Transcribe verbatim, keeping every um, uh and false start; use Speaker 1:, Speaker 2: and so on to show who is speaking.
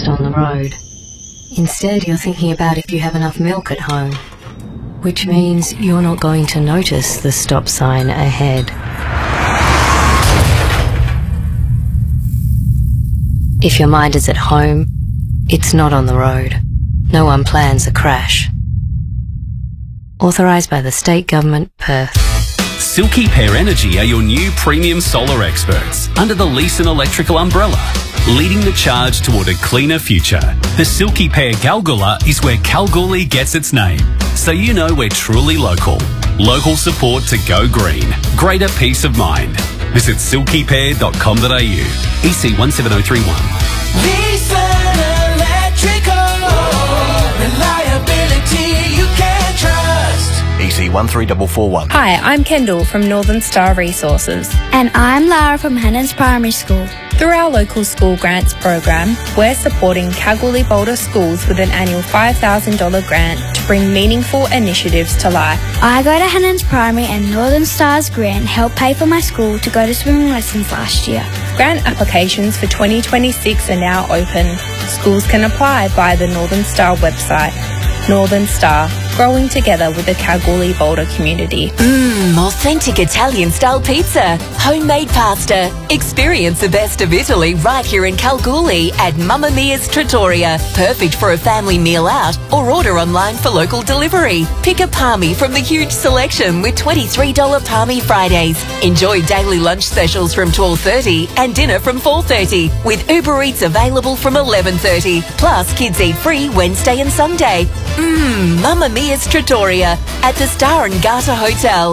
Speaker 1: on the road. Instead, you're thinking about if you have enough milk at home, which means you're not going to notice the stop sign ahead. If your mind is at home, it's not on the road. No one plans a crash. Authorised by the State Government, Perth.
Speaker 2: Silky Pair Energy are your new premium solar experts under the Leeson Electrical umbrella, leading the charge toward a cleaner future. The Silky Pair Kalgoorlie is where Kalgoorlie gets its name, so you know we're truly local. Local support to go green. Greater peace of mind. Visit silky pair dot com dot a u. E C one seven zero three one.
Speaker 3: Leeson Electrical. Reliability you can trust.
Speaker 4: E C one three four four one.
Speaker 5: Hi, I'm Kendall from Northern Star Resources.
Speaker 6: And I'm Lara from Hannans Primary School.
Speaker 5: Through our local school grants program, we're supporting Kalgoorlie Boulder schools with an annual five thousand dollars grant to bring meaningful initiatives to life.
Speaker 6: I go to Hannans Primary and Northern Star's grant helped pay for my school to go to swimming lessons last year.
Speaker 5: Grant applications for twenty twenty-six are now open. Schools can apply via the Northern Star website. Northern Star, growing together with the Kalgoorlie Boulder community.
Speaker 7: Mmm, authentic Italian-style pizza, homemade pasta. Experience the best of Italy right here in Kalgoorlie at Mamma Mia's Trattoria. Perfect for a family meal out or order online for local delivery. Pick a palmy from the huge selection with twenty-three dollars Palmy Fridays. Enjoy daily lunch specials from twelve thirty and dinner from four thirty with Uber Eats available from eleven thirty. Plus, kids eat free Wednesday and Sunday. Mmm, Mamma Mia's Trattoria at the Star and Garter Hotel.